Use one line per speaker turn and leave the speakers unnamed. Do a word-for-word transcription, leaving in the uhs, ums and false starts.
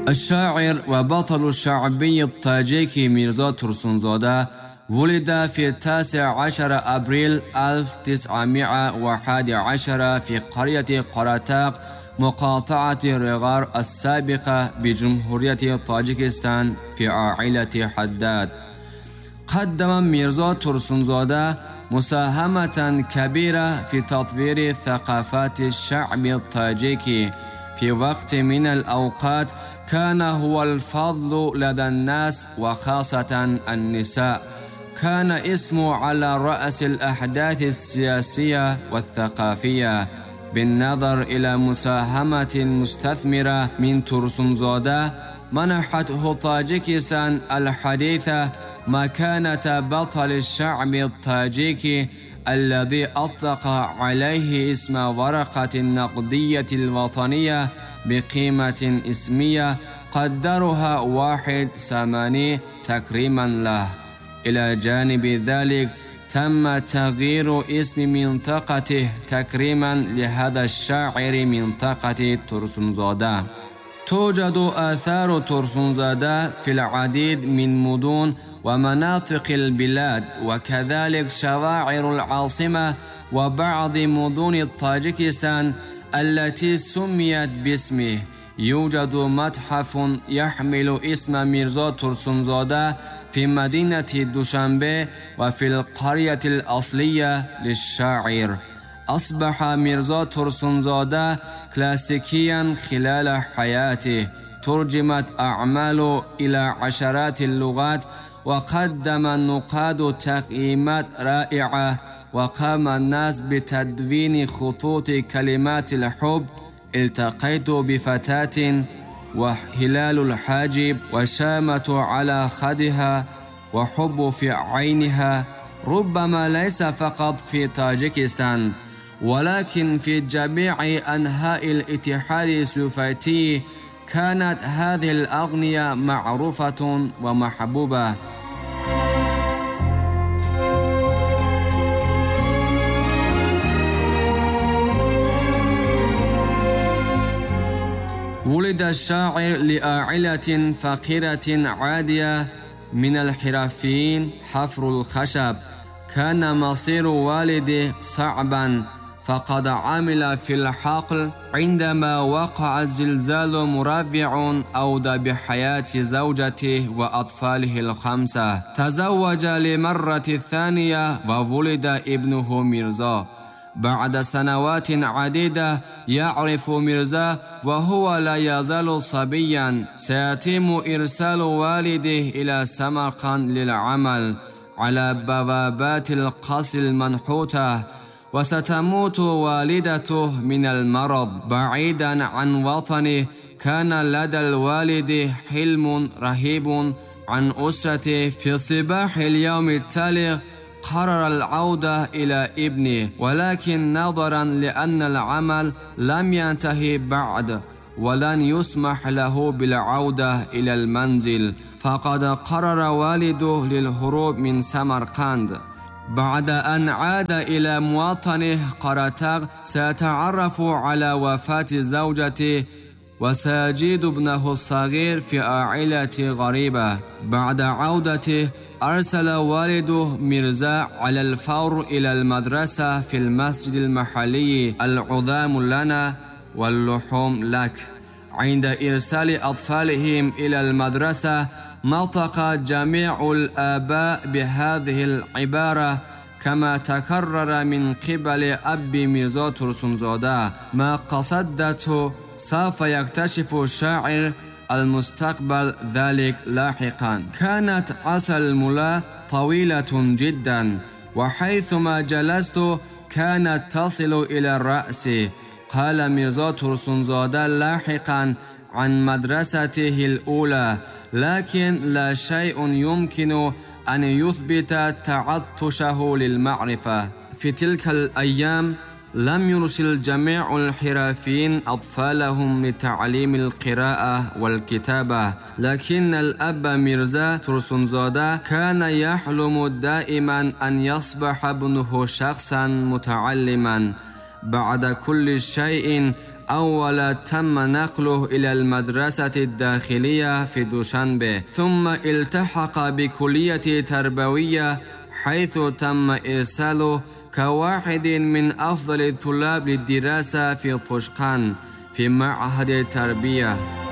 الشاعر وبطل الشعبي الطاجيكي ميرزا ترسونزاده ولد في التاسع عشر أبريل ألف وتسعمائة وأحد عشر في قرية قراتاق مقاطعة رغار السابقة بجمهورية طاجيكستان في عائلة حداد. قدم ميرزا ترسونزاده مساهمة كبيرة في تطوير ثقافات الشعب الطاجيكي. في وقت من الأوقات كان هو الفضل لدى الناس وخاصة النساء. كان اسمه على رأس الأحداث السياسية والثقافية. بالنظر إلى مساهمة مستثمرة من ترسونزاده منحته طاجيكستان الحديثة مكانة بطل الشعب الطاجيكي الذي أطلق عليه اسم ورقة النقدية الوطنية بقيمة اسمية قدرها واحد ثمانية تكريما له. إلى جانب ذلك تم تغيير اسم منطقته تكريما لهذا الشاعر منطقة ترسونزاده. توجد آثار ترسونزاده في العديد من مدن ومناطق البلاد وكذلك شواعر العاصمة وبعض مدن طاجيكستان التي سميت باسمه. يوجد متحف يحمل اسم ميرزا ترسونزاده في مدينة دوشنبه وفي القرية الأصلية للشاعر. أصبح ميرزا ترسونزاده كلاسيكيا خلال حياته. ترجمت أعماله إلى عشرات اللغات وقدم النقاد تقييمات رائعة. وقام الناس بتدوين خطوط كلمات الحب. التقيت بفتاة وهلال الحاجب وشامة على خدها وحب في عينها ربما ليس فقط في طاجيكستان ولكن في جميع أنحاء الاتحاد السوفيتي كانت هذه الأغنية معروفة ومحبوبة. ولد الشاعر لعائلة فقيرة عادية من الحرفيين حفر الخشب. كان مصير والده صعبا فقد عمل في الحقل. عندما وقع الزلزال مرافع أودى بحياة زوجته وأطفاله الخمسة. تزوج لمرة ثانية وولد ابنه ميرزا. بعد سنوات عديدة يعرف ميرزا وهو لا يزال صبيا سيتم إرسال والده إلى سمرقند للعمل على بوابات القصر المنحوتة. وستموت والدته من المرض بعيدا عن وطنه. كان لدى الوالد حلم رهيب عن أسرته. في صباح اليوم التالي قرر العودة إلى ابنه ولكن نظرا لأن العمل لم ينتهي بعد ولن يسمح له بالعودة إلى المنزل فقد قرر والده للهروب من سمرقند. بعد أن عاد إلى مواطنه قراتاق سيتعرف على وفاة زوجته وسيجد ابنه الصغير في عائلة غريبة. بعد عودته أرسل والده ميرزا على الفور إلى المدرسة في المسجد المحلي. العظام لنا واللحوم لك. عند إرسال أطفالهم إلى المدرسة نطق جميع الآباء بهذه العبارة كما تكرر من قبل أب ميرزا ترسونزاده. ما قصدته سوف يكتشف الشاعر المستقبل ذلك لاحقا. كانت عصا الملا طويلة جدا وحيثما جلست كانت تصل إلى الرأس. قال ميرزا ترسونزاده لاحقا عن مدرسته الأولى. لكن لا شيء يمكن أن يثبت تعطشه للمعرفة. في تلك الأيام لم يرسل جميع الحرفيين أطفالهم لتعليم القراءة والكتابة لكن الأب ميرزا ترسونزاده كان يحلم دائما أن يصبح ابنه شخصا متعلما. بعد كل شيء أولا تم نقله إلى المدرسة الداخلية في دوشنبه، ثم التحق بكلية تربوية حيث تم إرساله كواحد من أفضل الطلاب للدراسة في طشقان في معهد التربية.